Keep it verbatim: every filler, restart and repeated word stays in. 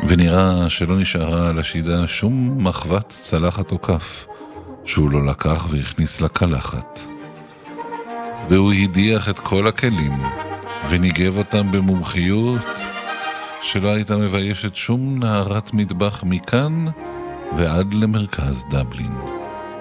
ונראה שלא נשארה על השידה שום מחבת צלחת או כף שהוא לא לקח והכניס לקלחת. והוא הדיח את כל הכלים וניגב אותם במומחיות שלא הייתה מביישת שום נערת מטבח מכאן ועד למרכז דבלין.